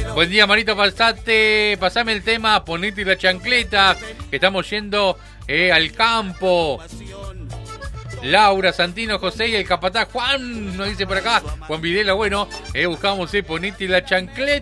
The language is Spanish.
Buen día, Marito, pasame el tema, ponete la chancleta, que estamos yendo al campo. Laura, Santino, José y el capataz Juan, nos dice por acá, Juan Videla, bueno, buscamos ponete la chancleta.